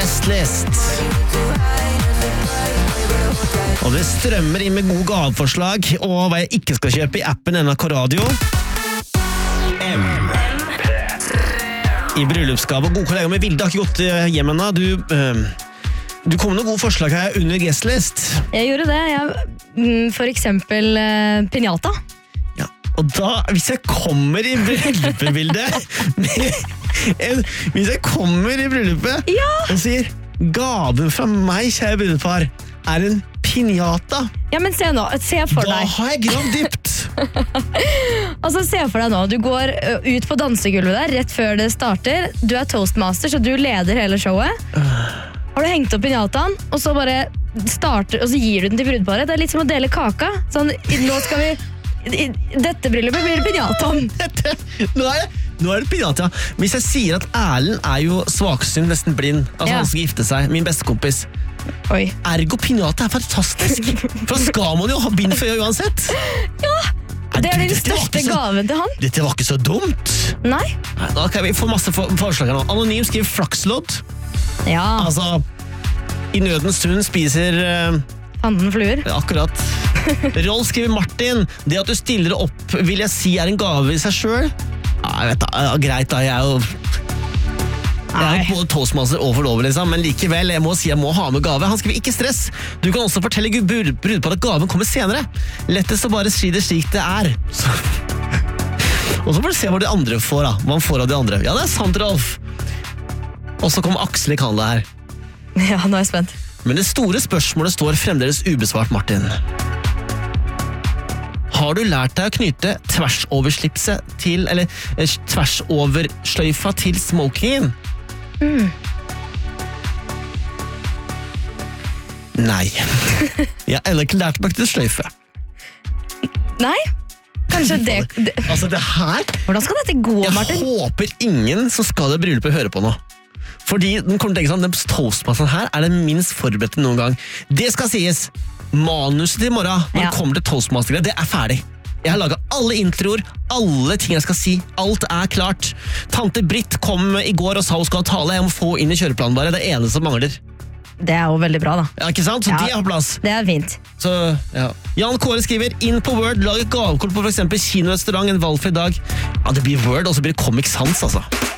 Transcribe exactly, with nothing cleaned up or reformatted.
Guestlist. Og det strømmer inn med gode gaveforslag og hva jeg ikke skal kjøpe i appen N R K Radio. M I bryllupsgave. Gode kollegaer med Vilde har ikke gått hjem ennå. Du, øh, du kom med noen gode forslag her under Guestlist. Jeg gjorde det. Jeg, for eksempel uh, Pinata. Ja, og da, hvis jeg kommer i bryllupet, hvis jeg kommer i bryllupet ja. og sier gaven fra meg, kjære brudepar, er en pinata. Ja, men se nå, se for da deg. Da har jeg gravd dypt. Altså, se for deg nå, du går ut på dansegulvet der rett før det starter. Du er toastmaster, så du leder hele showet. Har du hengt opp pinataen, og så bare starter, og så gir du den til brudeparet. Det er litt som å dele kaka. Sånn, nå skal vi... I dette bryllupet blir det pinataen. Nå er det, nå er det pinata. Hvis jeg sier at Erlend er jo svaksynt, nesten blind, altså ja. Han skal gifte seg, min beste kompis. Oi. Ergo pinata er fantastisk. For da skal man jo ha bind for øye uansett. Ja, det er den største så, gaven til han. Dette var ikke så dumt. Nei. Nei, da kan vi få masse for, forslag her nå. Anonym skriver flakslodd. Ja. Altså, i nødens stund spiser... Uh, Fanden fluer. Akkurat. Rolf skriver Martin. Det at du stiller opp, vil jeg si er en gave i seg selv? Ja, jeg vet da, ja, greit da, jeg er jo... Jeg er både toastmaster og forlover, liksom, men likevel, jeg må si jeg må ha med gave. Han skriver ikke stress. Du kan også fortelle brudparet at gaven kommer senere. Lettest å bare si det slik det er. Så. Og så får du se hva de andre får, da. Hva han får av de andre. Ja, det er sant, Rolf. Og så kommer Aksel i kandet her. Ja, nå er jeg spent. Men det store spørsmålet står fremdeles ubesvart, Martin. Har du lært deg å knyte tversoverslipset til, eller eh, tversoversløyfa til smokingen? Mm. Nei. Jeg har ennå ikke lært meg til sløyfe. Nei? Kanskje det, det... Altså, det her... Hvordan skal dette gå, Martin? Jeg håper ingen som skal det bryllupet høre på nå. Fordi den kommer til å tenke sånn, den toastmassen her er den minst forberedte noen gang. Det skal sies, manuset til i morgen, når ja. Det kommer til toastmaster, det er ferdig. Jeg har laget alle introer, alle ting jeg skal si, alt er klart. Tante Britt kom i går og sa hun skal tale, jeg må få inn i kjøreplanen bare, det er ene som mangler. Det er jo veldig bra da. Ja, ikke sant? Så ja, de har plass. Det er fint. Så, ja. Jan Kåre skriver, inn på Word, lag et gavekort på for eksempel kinorestaurant en valgfri dag. Ja, det blir Word, og så blir det Comic Sans, altså.